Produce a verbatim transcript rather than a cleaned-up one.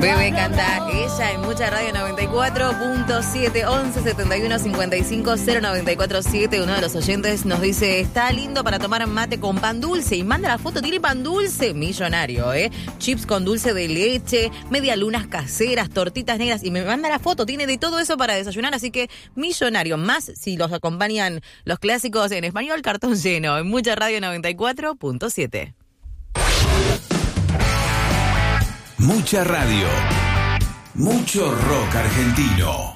Bebé canta ella en Mucha Radio noventa y cuatro punto siete, once setenta y uno cincuenta y cinco cero noventa y cuatro siete. Uno de los oyentes nos dice, está lindo para tomar mate con pan dulce, y manda la foto, tiene pan dulce, millonario, ¿eh? Chips con dulce de leche, medialunas caseras, tortitas negras, y me manda la foto, tiene de todo eso para desayunar, así que millonario. Más si los acompañan los clásicos en español, cartón lleno, en Mucha Radio noventa y cuatro punto siete. Mucha radio, mucho rock argentino.